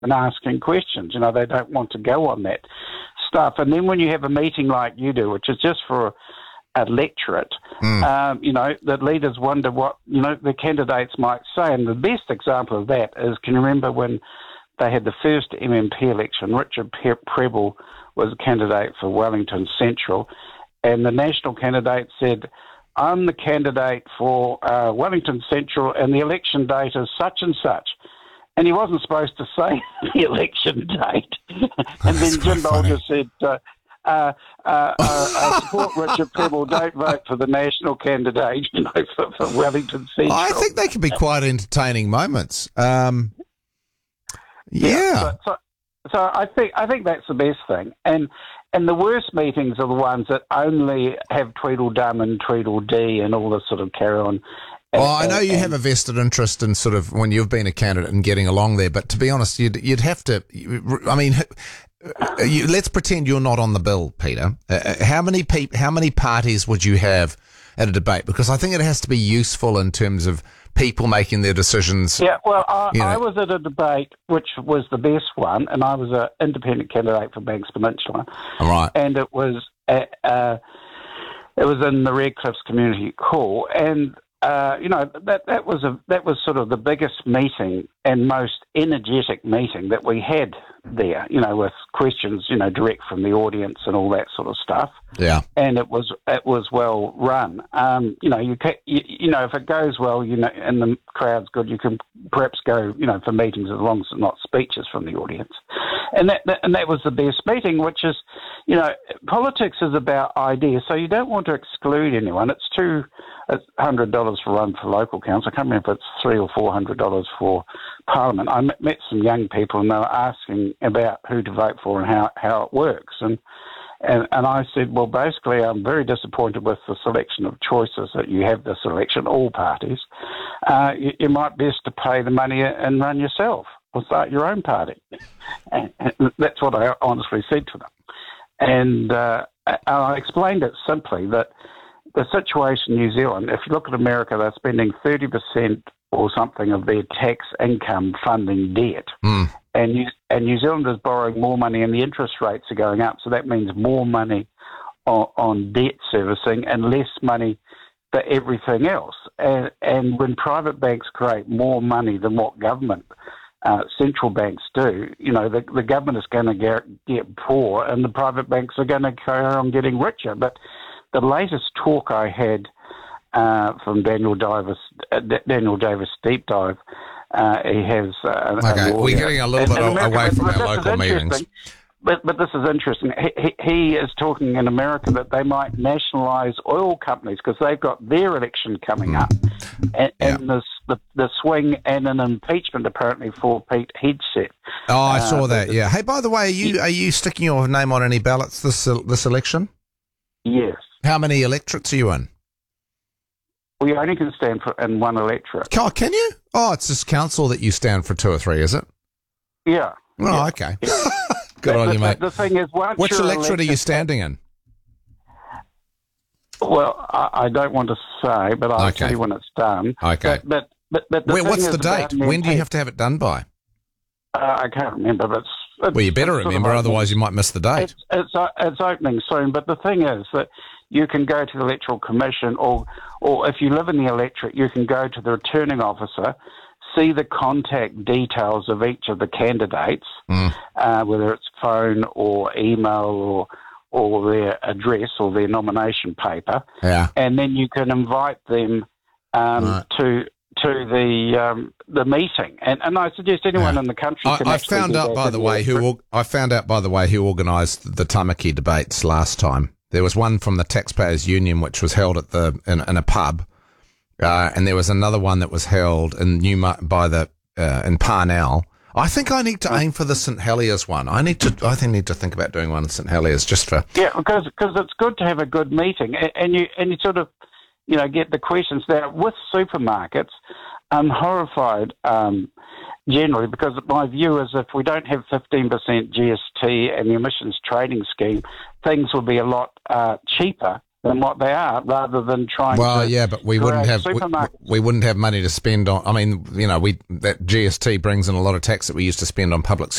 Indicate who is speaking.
Speaker 1: and asking questions. They don't want to go on that stuff. And then when you have a meeting like you do, which is just for a lectorate, the leaders wonder what, the candidates might say. And the best example of that is, can you remember when they had the first MMP election? Richard Prebble was a candidate for Wellington Central, and the national candidate said, I'm the candidate for Wellington Central, and the election date is such and such. And he wasn't supposed to say the election date. And then Jim Bolger said, support Richard Prebble, don't vote for the national candidate, for Wellington Central.
Speaker 2: I think they can be quite entertaining moments. So
Speaker 1: I think that's the best thing. And the worst meetings are the ones that only have Tweedledum and Tweedledee and all this sort of carry on.
Speaker 2: Well, I know you have a vested interest in sort of when you've been a candidate and getting along there, but to be honest, you'd have to. I mean, let's pretend you're not on the bill, Peter. How many parties would you have at a debate? Because I think it has to be useful in terms of people making their decisions.
Speaker 1: Yeah, well, I was at a debate which was the best one, and I was an independent candidate for Banks Peninsula.
Speaker 2: All right.
Speaker 1: And it was in the Redcliffs Community Hall, and that was sort of the biggest meeting and most energetic meeting that we had there. With questions, direct from the audience and all that sort of stuff.
Speaker 2: Yeah. And
Speaker 1: it was well run. If it goes well, and the crowd's good, you can perhaps go, for meetings as long as it's not speeches from the audience. And that was the best meeting, which is, politics is about ideas, so you don't want to exclude anyone. It's $200 for one for local council. I can't remember if it's $300 or $400 for Parliament. I met some young people, and they were asking about who to vote for and how it works. And I said, well, basically, I'm very disappointed with the selection of choices that you have this election, all parties. You might best to pay the money and run yourself or start your own party. And that's what I honestly said to them. And I explained it simply that the situation in New Zealand, if you look at America, they're spending 30% or something of their tax income funding debt. And New Zealand is borrowing more money and the interest rates are going up. So that means more money on debt servicing and less money for everything else. And when private banks create more money than what government central banks do, the government is going to get poor and the private banks are going to carry on getting richer. But the latest talk I had from Daniel Davis Deep Dive, he has
Speaker 2: okay, we're getting a little bit away from our local meetings.
Speaker 1: But this is interesting. He is talking in America that they might nationalise oil companies because they've got their election coming up, and the swing and an impeachment apparently for Pete Hegseth.
Speaker 2: Oh, I saw that. Yeah. Hey, by the way, are you sticking your name on any ballots this election?
Speaker 1: Yes.
Speaker 2: How many electorates are you in?
Speaker 1: We only can stand in one electorate.
Speaker 2: Oh, can you? Oh, it's this council that you stand for 2 or 3, is it?
Speaker 1: Yeah.
Speaker 2: Oh, okay. Yeah. Good on you, mate.
Speaker 1: The thing is,
Speaker 2: which electorate are you standing in?
Speaker 1: Well, I don't want to say, but I'll tell you when it's done.
Speaker 2: Okay.
Speaker 1: But
Speaker 2: what's the date? When do you have to have it done by?
Speaker 1: I can't remember, but
Speaker 2: well, you better remember, otherwise you might miss the date.
Speaker 1: It's opening soon, but the thing is that you can go to the Electoral Commission, or if you live in the electorate, you can go to the returning officer, see the contact details of each of the candidates, whether it's phone or email or their address or their nomination paper, and then you can invite them to the meeting, and I suggest anyone in the country can.
Speaker 2: I found out by the way who organised the Tamaki debates last time. There was one from the Taxpayers Union, which was held at in a pub, and there was another one that was held in in Parnell. I think I need to aim for the St Heliers one. I think need to think about doing one in St Heliers just for
Speaker 1: because it's good to have a good meeting, and you sort of get the questions. Now with supermarkets, I'm horrified generally because my view is if we don't have 15% GST and the emissions trading scheme, things will be a lot cheaper than what they are, rather than trying
Speaker 2: Well,
Speaker 1: to
Speaker 2: yeah, but we wouldn't have we wouldn't have money to spend on. I mean, that GST brings in a lot of tax that we used to spend on public